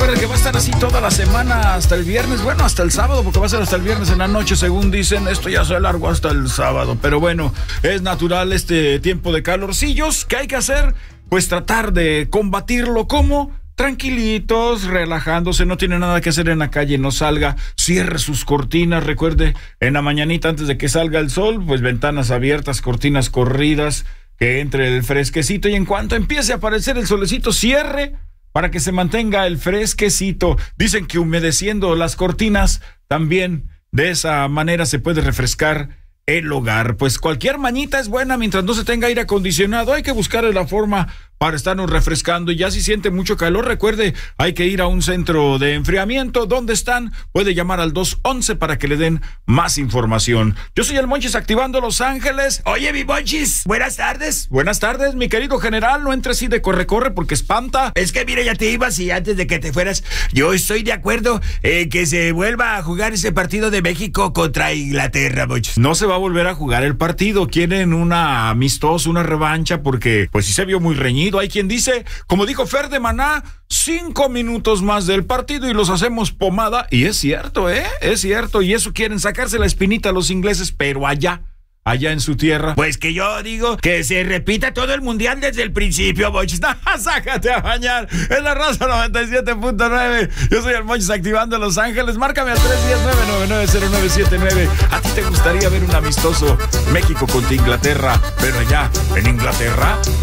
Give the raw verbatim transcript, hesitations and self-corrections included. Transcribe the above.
recuerden que va a estar así toda la semana hasta el viernes, bueno, hasta el sábado, porque va a ser hasta el viernes en la noche, según dicen. Esto ya se largo hasta el sábado, pero bueno, es natural este tiempo de calorcillos. ¿Qué hay que hacer? Pues tratar de combatirlo. ¿Cómo? Tranquilitos, relajándose, no tiene nada que hacer en la calle, no salga, cierre sus cortinas, recuerde, en la mañanita antes de que salga el sol, pues ventanas abiertas, cortinas corridas, que entre el fresquecito, y en cuanto empiece a aparecer el solecito, cierre para que se mantenga el fresquecito. Dicen que humedeciendo las cortinas también de esa manera se puede refrescar el hogar. Pues cualquier mañita es buena mientras no se tenga aire acondicionado. Hay que buscarle la forma para estarnos refrescando, y ya si siente mucho calor, recuerde, hay que ir a un centro de enfriamiento. ¿Dónde están? Puede llamar al dos once para que le den más información. Yo soy el Monchis, activando Los Ángeles. Oye, mi Monchis, buenas tardes. Buenas tardes, mi querido general, no entre así de corre-corre porque espanta. Es que mira, ya te ibas y antes de que te fueras, yo estoy de acuerdo en que se vuelva a jugar ese partido de México contra Inglaterra, Monchis. No se va a volver a jugar el partido, quieren una amistosa, una revancha, porque pues sí se vio muy reñido. Hay quien dice, como dijo Fer de Maná, cinco minutos más del partido y los hacemos pomada. Y es cierto, ¿eh? Es cierto. Y eso quieren sacarse la espinita a los ingleses, pero allá, allá en su tierra. Pues que yo digo que se repita todo el mundial desde el principio, Monchis. Sácate a bañar. Es la Raza noventa y siete punto nueve. Yo soy el Monchis, activando Los Ángeles. Márcame al tres uno cero, nueve nueve nueve, cero nueve siete nueve. ¿A ti te gustaría ver un amistoso México contra Inglaterra, pero allá en Inglaterra?